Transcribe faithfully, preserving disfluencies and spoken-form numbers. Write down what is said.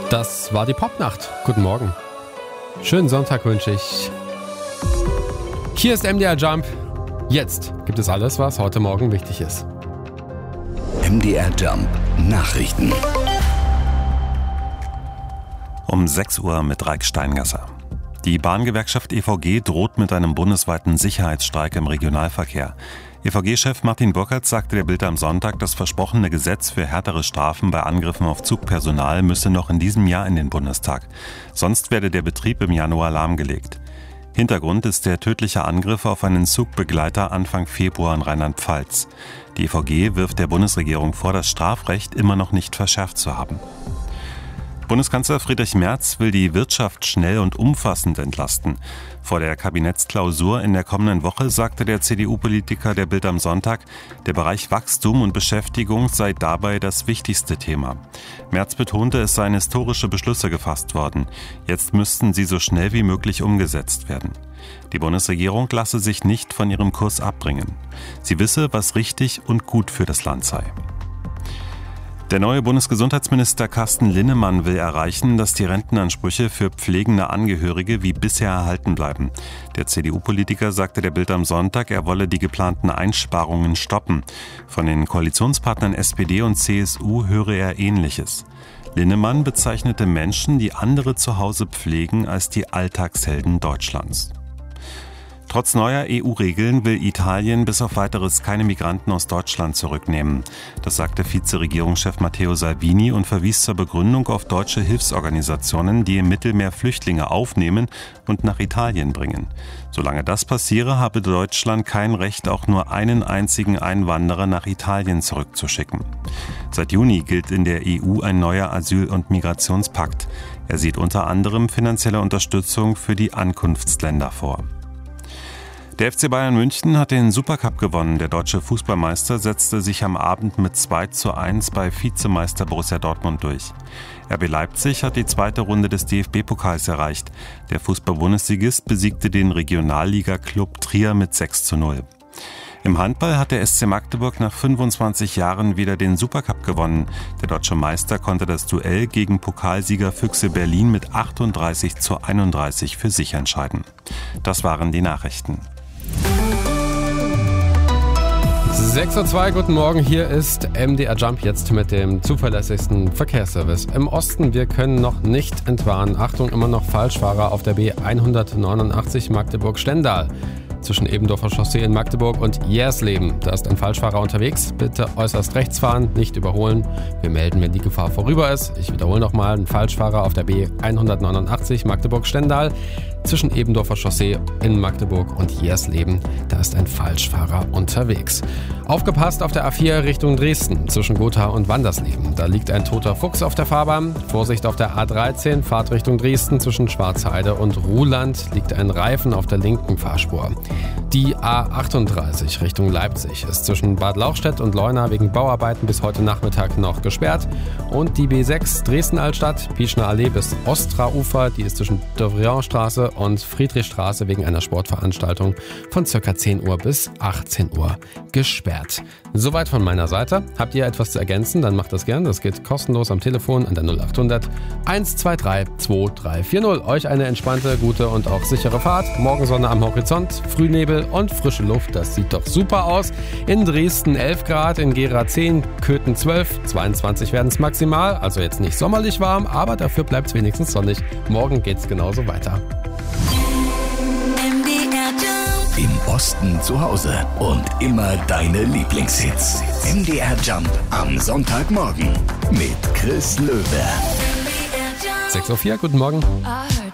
Das war die Popnacht. Guten Morgen. Schönen Sonntag wünsche ich. Hier ist M D R Jump. Jetzt gibt es alles, was heute Morgen wichtig ist. M D R Jump Nachrichten. Um sechs Uhr mit Raik Steingasser. Die Bahngewerkschaft E V G droht mit einem bundesweiten Sicherheitsstreik im Regionalverkehr. E V G-Chef Martin Burkert sagte der Bild am Sonntag, das versprochene Gesetz für härtere Strafen bei Angriffen auf Zugpersonal müsse noch in diesem Jahr in den Bundestag. Sonst werde der Betrieb im Januar lahmgelegt. Hintergrund ist der tödliche Angriff auf einen Zugbegleiter Anfang Februar in Rheinland-Pfalz. Die E V G wirft der Bundesregierung vor, das Strafrecht immer noch nicht verschärft zu haben. Bundeskanzler Friedrich Merz will die Wirtschaft schnell und umfassend entlasten. Vor der Kabinettsklausur in der kommenden Woche sagte der C D U-Politiker der Bild am Sonntag, der Bereich Wachstum und Beschäftigung sei dabei das wichtigste Thema. Merz betonte, es seien historische Beschlüsse gefasst worden. Jetzt müssten sie so schnell wie möglich umgesetzt werden. Die Bundesregierung lasse sich nicht von ihrem Kurs abbringen. Sie wisse, was richtig und gut für das Land sei. Der neue Bundesgesundheitsminister Carsten Linnemann will erreichen, dass die Rentenansprüche für pflegende Angehörige wie bisher erhalten bleiben. Der C D U-Politiker sagte der Bild am Sonntag, er wolle die geplanten Einsparungen stoppen. Von den Koalitionspartnern S P D und C S U höre er Ähnliches. Linnemann bezeichnete Menschen, die andere zu Hause pflegen, als die Alltagshelden Deutschlands. Trotz neuer E U-Regeln will Italien bis auf Weiteres keine Migranten aus Deutschland zurücknehmen. Das sagte Vizeregierungschef Matteo Salvini und verwies zur Begründung auf deutsche Hilfsorganisationen, die im Mittelmeer Flüchtlinge aufnehmen und nach Italien bringen. Solange das passiere, habe Deutschland kein Recht, auch nur einen einzigen Einwanderer nach Italien zurückzuschicken. Seit Juni gilt in der E U ein neuer Asyl- und Migrationspakt. Er sieht unter anderem finanzielle Unterstützung für die Ankunftsländer vor. Der F C Bayern München hat den Supercup gewonnen. Der deutsche Fußballmeister setzte sich am Abend mit zwei zu eins bei Vizemeister Borussia Dortmund durch. R B Leipzig hat die zweite Runde des D F B-Pokals erreicht. Der Fußball-Bundesligist besiegte den Regionalliga-Klub Trier mit sechs zu null. Im Handball hat der S C Magdeburg nach fünfundzwanzig Jahren wieder den Supercup gewonnen. Der deutsche Meister konnte das Duell gegen Pokalsieger Füchse Berlin mit achtunddreißig zu einunddreißig für sich entscheiden. Das waren die Nachrichten. sechs Uhr zwei, guten Morgen, hier ist M D R Jump jetzt mit dem zuverlässigsten Verkehrsservice. Im Osten, wir können noch nicht entwarnen. Achtung, immer noch Falschfahrer auf der B hundertneunundachtzig Magdeburg-Stendal. Zwischen Ebendorfer Chaussee in Magdeburg und Jersleben. Da ist ein Falschfahrer unterwegs. Bitte äußerst rechts fahren, nicht überholen. Wir melden, wenn die Gefahr vorüber ist. Ich wiederhole nochmal, ein Falschfahrer auf der B hundertneunundachtzig Magdeburg-Stendal. Zwischen Ebendorfer Chaussee in Magdeburg und Jersleben. Da ist ein Falschfahrer unterwegs. Aufgepasst auf der A vier Richtung Dresden zwischen Gotha und Wandersleben. Da liegt ein toter Fuchs auf der Fahrbahn. Vorsicht auf der A dreizehn, Fahrt Richtung Dresden zwischen Schwarzheide und Ruhland liegt ein Reifen auf der linken Fahrspur. Die A achtunddreißig Richtung Leipzig ist zwischen Bad Lauchstädt und Leuna wegen Bauarbeiten bis heute Nachmittag noch gesperrt. Und die B sechs Dresden-Altstadt, Pieschner Allee bis Ostra-Ufer, die ist zwischen Devrient-Straße und Friedrichstraße wegen einer Sportveranstaltung von ca. zehn Uhr bis achtzehn Uhr gesperrt. Soweit von meiner Seite. Habt ihr etwas zu ergänzen, dann macht das gern. Das geht kostenlos am Telefon an der null achthundert eins zwei drei zwei drei vier null. Euch eine entspannte, gute und auch sichere Fahrt. Morgensonne am Horizont, Frühnebel und frische Luft. Das sieht doch super aus. In Dresden elf Grad, in Gera zehn, Köthen zwölf, zweiundzwanzig werden es maximal. Also jetzt nicht sommerlich warm, aber dafür bleibt es wenigstens sonnig. Morgen geht's genauso weiter. Im Osten zu Hause und immer deine Lieblingshits. M D R Jump am Sonntagmorgen mit Chris Löwe. sechs Uhr vier, guten Morgen.